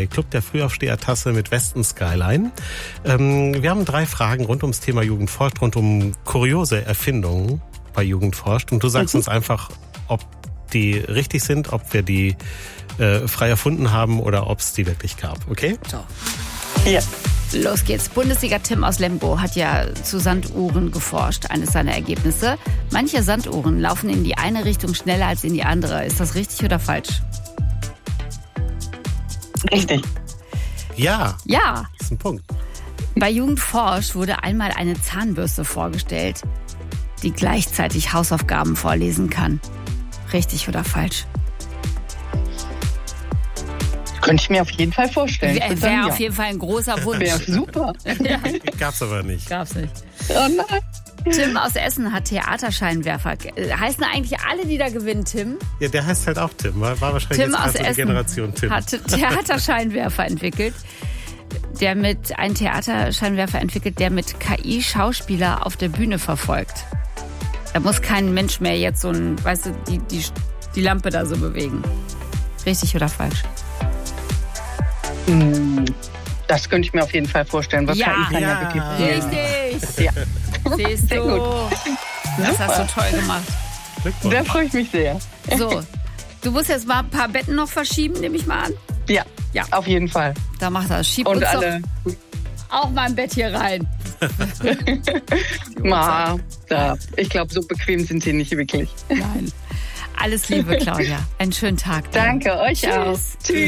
der Club der Frühaufsteher-Tasse mit Westen Skyline. Wir haben 3 Fragen rund ums Thema Jugend forscht, rund um kuriose Erfindungen bei Jugend forscht. Und du sagst uns einfach, ob die richtig sind, ob wir die frei erfunden haben oder ob es die wirklich gab. Okay? So. Ja. Los geht's. Bundesliga-Tim aus Lemgo hat ja zu Sanduhren geforscht, eines seiner Ergebnisse. Manche Sanduhren laufen in die eine Richtung schneller als in die andere. Ist das richtig oder falsch? Richtig. Ja. Ja. Das ist ein Punkt. Bei Jugend forscht wurde einmal eine Zahnbürste vorgestellt, die gleichzeitig Hausaufgaben vorlesen kann. Richtig oder falsch? Könnte ich mir auf jeden Fall vorstellen. Wäre auf jeden Fall ein großer Wunsch. Wäre super. Ja. Gab's aber nicht. Gab's nicht. Oh nein. Tim aus Essen hat Theaterscheinwerfer. Heißen eigentlich alle, die da gewinnen, Tim? Ja, der heißt halt auch Tim. War wahrscheinlich Tim jetzt aus gerade so die Essen Generation Tim. hat Theaterscheinwerfer entwickelt. Der mit KI-Schauspieler auf der Bühne verfolgt. Da muss kein Mensch mehr jetzt so die Lampe da so bewegen. Richtig oder falsch? Das könnte ich mir auf jeden Fall vorstellen. Was Ja. KI kann ja wirklich. Richtig. Ja. Siehst Sehr du. gut. Das hast du toll gemacht. Glückwunsch. Da freue ich mich sehr. So, du musst jetzt mal ein paar Betten noch verschieben, nehme ich mal an. Ja, Ja. auf jeden Fall. Da macht er. Schieb Und uns alle. doch auch mal ein Bett hier rein. Ich glaube, so bequem sind sie nicht wirklich. Nein. Alles Liebe, Claudia. Einen schönen Tag. Danke, euch Tschüss. auch. Tschüss.